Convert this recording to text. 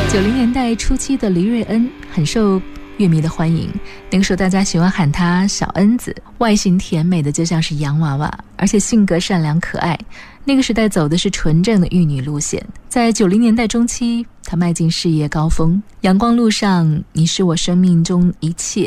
90年代初期的黎瑞恩很受乐迷的欢迎，那个时候大家喜欢喊她小恩子，外形甜美的就像是洋娃娃，而且性格善良可爱。那个时代走的是纯正的玉女路线。在90年代中期，她迈进事业高峰，阳光路上，你是我生命中一切。